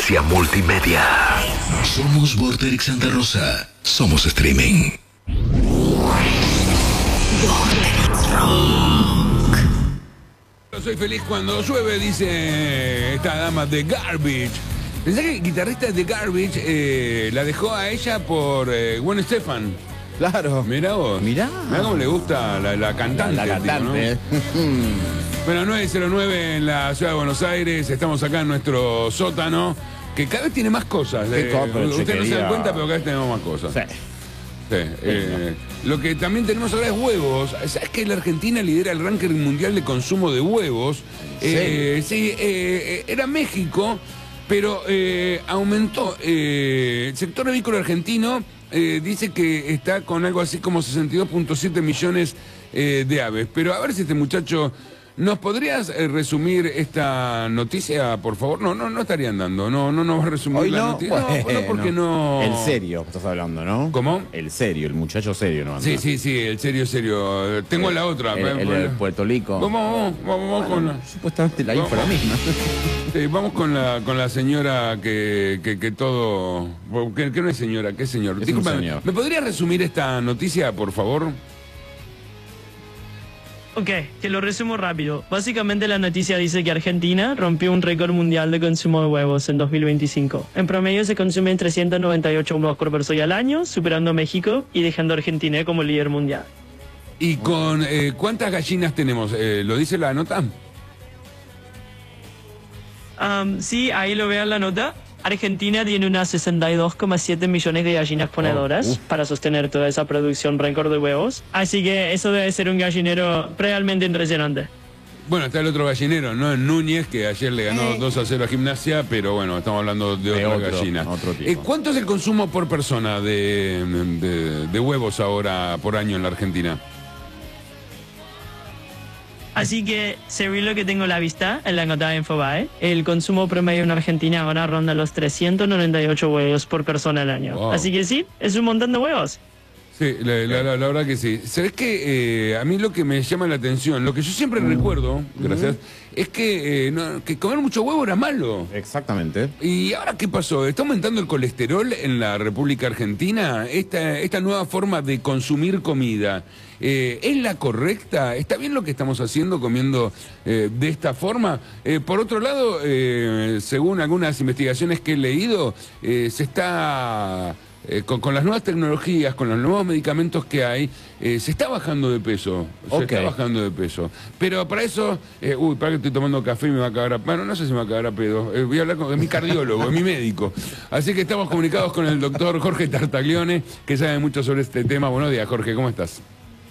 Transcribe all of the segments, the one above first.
Experiencia multimedia. Somos Vorterix Santa Rosa. Somos streaming. Vorterix Rock. Soy feliz cuando llueve, dice esta dama de Garbage. Pensé que el guitarrista de Garbage la dejó a ella por Gwen Stefani. Claro. Mirá vos. Mirá. Mirá cómo le gusta la cantante. La cantante. Tipo, ¿no? Bueno, 909 en la ciudad de Buenos Aires. Estamos acá en nuestro sótano, que cada vez tiene más cosas. Ustedes no se dan cuenta, pero cada vez tenemos más cosas. Sí. Sí. Lo que también tenemos ahora es huevos. ¿Sabes que la Argentina lidera el ranking mundial de consumo de huevos? Sí, era México, pero aumentó. El sector avícola argentino dice que está con algo así como 62.7 millones de aves. Pero a ver si este muchacho... ¿Nos podrías resumir esta noticia, por favor? No estarían dando, no nos va a resumir Hoy la no, noticia. bueno, No, porque no... El serio, estás hablando, ¿no? ¿Cómo? El serio, el muchacho serio, ¿no? Sí, el serio. Tengo la otra. El Puerto Rico. Vamos con la... Supuestamente la info la misma. Sí, vamos con la señora que todo... Que no es señora, que es señor. Es Disculpa, un señor. ¿me podría resumir esta noticia, por favor? Ok, te lo resumo rápido. Básicamente la noticia dice que Argentina rompió un récord mundial de consumo de huevos en 2025. En promedio se consumen 398 huevos por persona al año, superando a México y dejando a Argentina como líder mundial. ¿Y con cuántas gallinas tenemos? ¿Lo dice la nota? Sí, ahí lo vean la nota. Argentina tiene unas 62,7 millones de gallinas ponedoras para sostener toda esa producción récord de huevos. Así que eso debe ser un gallinero realmente impresionante. Bueno, está el otro gallinero, ¿no? Núñez, que ayer le ganó 2-0 a Gimnasia, pero bueno, estamos hablando de otra gallina. Otro tipo. ¿Cuánto es el consumo por persona de huevos ahora por año en la Argentina? Así que, según lo que tengo a la vista en la nota de Infobae, el consumo promedio en Argentina ahora ronda los 398 huevos por persona al año. Wow. Así que sí, es un montón de huevos. Sí, la verdad que sí. ¿Sabes qué? A mí lo que me llama la atención, lo que yo siempre recuerdo, gracias, es que comer mucho huevo era malo. Exactamente. ¿Y ahora qué pasó? ¿Está aumentando el colesterol en la República Argentina? Esta nueva forma de consumir comida, ¿es la correcta? ¿Está bien lo que estamos haciendo comiendo de esta forma? Por otro lado, según algunas investigaciones que he leído, se está... Con las nuevas tecnologías, con los nuevos medicamentos que hay, se está bajando de peso. Se está bajando de peso. Pero para eso, para que estoy tomando café y me va a cagar a... Bueno, no sé si me va a cagar a pedo. Voy a hablar con mi cardiólogo, es mi médico. Así que estamos comunicados con el doctor Jorge Tartaglione, que sabe mucho sobre este tema. Buenos días, Jorge, ¿cómo estás?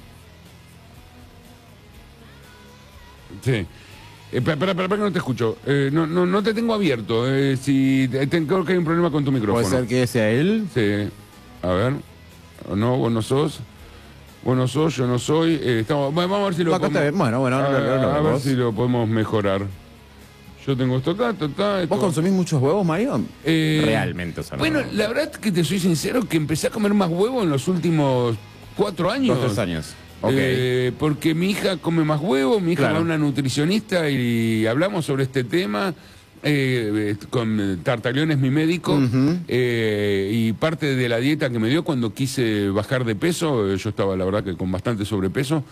Sí. Espera, que no te escucho. No te tengo abierto. Creo que hay un problema con tu micrófono. ¿Puede ser que sea él? Sí. A ver. No, vos no sos. Vos no sos, yo no soy. Vamos a ver si lo podemos... Bueno, a ver si lo podemos mejorar. Yo tengo esto acá, ¿Vos consumís muchos huevos, Mario? Realmente, o sea, bueno, la verdad que te soy sincero que empecé a comer más huevo en los últimos 4 años. 2 o 3 años. Porque mi hija come más huevo, mi hija va a una nutricionista y hablamos sobre este tema. Con Tartaglione es mi médico, y parte de la dieta que me dio cuando quise bajar de peso, yo estaba la verdad que con bastante sobrepeso,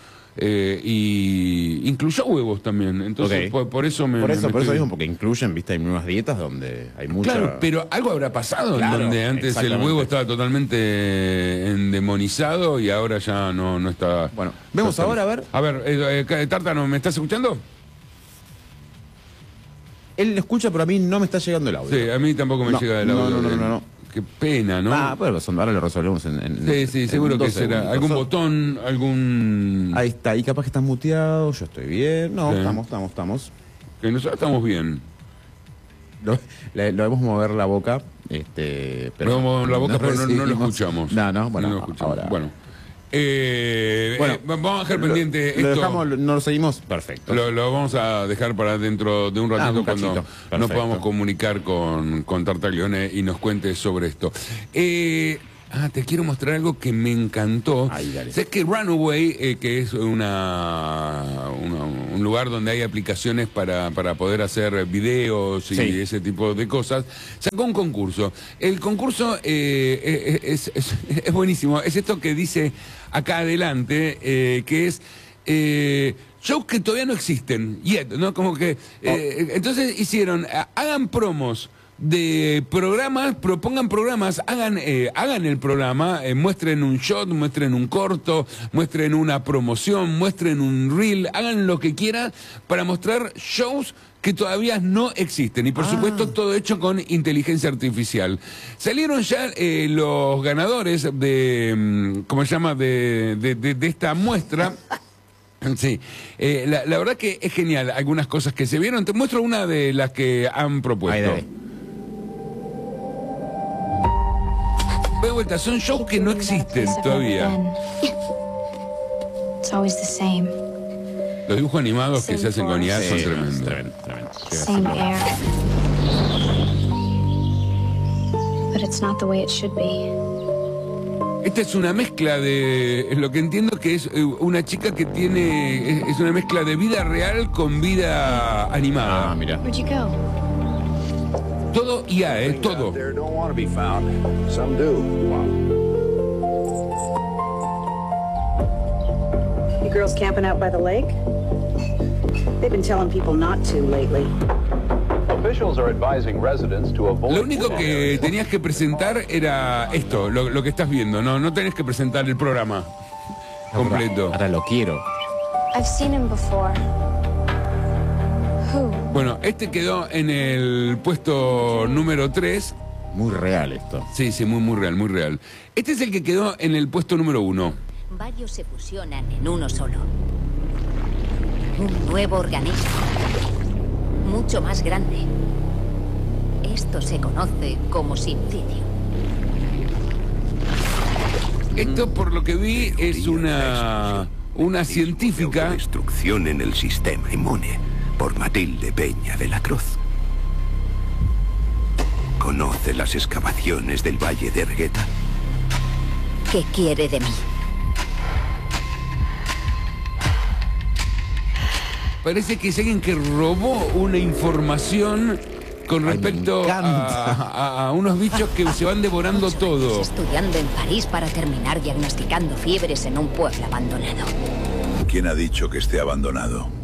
y incluyó huevos también, entonces por eso por eso mismo, porque incluyen, viste, hay nuevas dietas donde hay mucha... Claro, pero algo habrá pasado en donde antes el huevo estaba totalmente endemonizado y ahora ya no está... Bueno, vemos ahora, a ver... A ver, Tártano, ¿me estás escuchando? Él lo escucha, pero a mí no me está llegando el audio. Sí, a mí tampoco me llega el audio. No. Qué pena, ¿no? Pues ahora lo resolvemos en Sí, seguro que será. segundos. Algún botón, algún... Ahí está, y capaz que estás muteado, yo estoy bien. No, estamos. Que nosotros estamos bien. Lo vemos mover la boca, pero... Lo mover la boca, pero no lo escuchamos. Bueno, no lo escuchamos. ahora... Bueno, vamos a dejar pendiente esto. Lo dejamos, no lo seguimos, perfecto. Lo vamos a dejar para dentro de un ratito cuando nos podamos comunicar con Tartaglione y nos cuente sobre esto. te quiero mostrar algo que me encantó. Ahí, dale. Sabes que Runaway, que es un lugar donde hay aplicaciones para poder hacer videos y Sí. ese tipo de cosas, sacó un concurso. El concurso es buenísimo. Es esto que dice acá adelante, que es... shows que todavía no existen, ¿no? Como que... entonces hicieron, hagan promos de programas, propongan programas, hagan el programa, muestren un shot, muestren un corto, muestren una promoción, muestren un reel, hagan lo que quieran para mostrar shows que todavía no existen. Y por supuesto todo hecho con inteligencia artificial. Salieron ya los ganadores de, ¿cómo se llama?, de esta muestra. Sí, la verdad que es genial algunas cosas que se vieron. Te muestro una de las que han propuesto. Ahí, dale. De vuelta, son shows que no existen todavía. It's always the same. Los dibujos animados que se hacen con IA son Sí, tremendos. tremendo. Same air. But it's not the way it should be. Esta es una mezcla de, lo que entiendo que es una chica que tiene, es una mezcla de vida real con vida animada. Mira. Where'd you go? Todo IA, todo. There don't want to be found. Some do. You girls camping out by the lake? They've been telling people not to lately. Officials are advising residents to avoid. Lo único que tenías que presentar era esto, lo que estás viendo, no tenés que presentar el programa completo. Ahora lo quiero. I've seen him before. Who? Bueno, este quedó en el puesto número 3. Muy real esto. Sí, muy real, muy real. Este es el que quedó en el puesto número 1. Varios se fusionan en uno solo. Un nuevo organismo. Mucho más grande. Esto se conoce como sincidio. Esto, por lo que vi, es una científica. Destrucción en el sistema inmune por Matilde Peña de la Cruz. ¿Conoce las excavaciones del Valle de Ergueta? ¿Qué quiere de mí? Parece que es alguien que robó una información con Ay, respecto me encanta. a unos bichos que se van devorando 8 todo. años estudiando en París para terminar diagnosticando fiebres en un pueblo abandonado. ¿Quién ha dicho que esté abandonado?